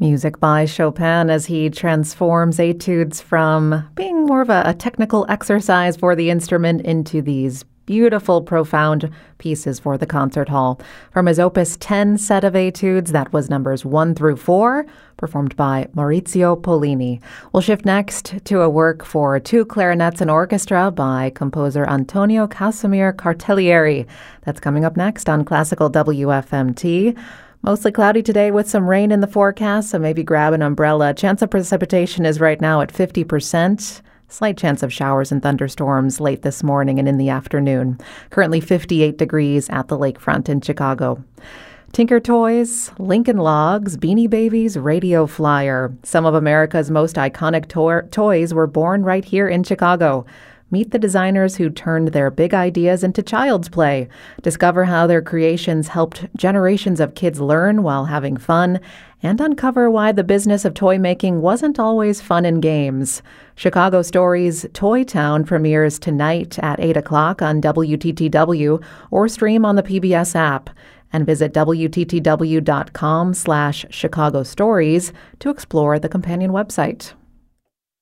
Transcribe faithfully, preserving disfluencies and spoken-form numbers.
Music by Chopin as he transforms etudes from being more of a, a technical exercise for the instrument into these beautiful, profound pieces for the concert hall. From his Opus ten set of etudes, that was numbers one through four, performed by Maurizio Pollini. We'll shift next to a work for two clarinets and orchestra by composer Antonio Casimir Cartellieri. That's coming up next on Classical W F M T. Mostly cloudy today with some rain in the forecast, so maybe grab an umbrella. Chance of precipitation is right now at fifty percent. Slight chance of showers and thunderstorms late this morning and in the afternoon. Currently fifty-eight degrees at the lakefront in Chicago. Tinker Toys, Lincoln Logs, Beanie Babies, Radio Flyer. Some of America's most iconic to- toys were born right here in Chicago. Meet the designers who turned their big ideas into child's play. Discover how their creations helped generations of kids learn while having fun, and uncover why the business of toy making wasn't always fun and games. Chicago Stories Toy Town premieres tonight at eight o'clock on W T T W or stream on the P B S app. And visit W T T W dot com slash Chicago Stories to explore the companion website.